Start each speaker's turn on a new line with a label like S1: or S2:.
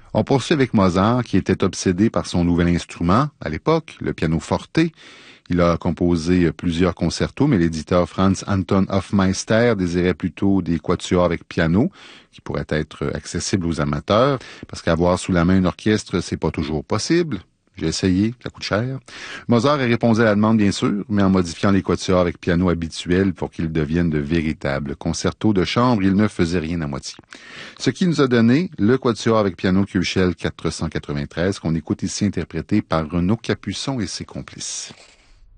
S1: On poursuit avec Mozart, qui était obsédé par son nouvel instrument, à l'époque, le piano forte. Il a composé plusieurs concertos, mais l'éditeur Franz Anton Hofmeister désirait plutôt des quatuors avec piano, qui pourraient être accessibles aux amateurs, parce qu'avoir sous la main un orchestre, c'est pas toujours possible. J'ai essayé, ça coûte cher. Mozart a répondu à la demande, bien sûr, mais en modifiant les quatuors avec piano habituels pour qu'ils deviennent de véritables concertos de chambre, il ne faisait rien à moitié. Ce qui nous a donné le quatuor avec piano Köchel 493, qu'on écoute ici interprété par Renaud Capuçon et ses complices.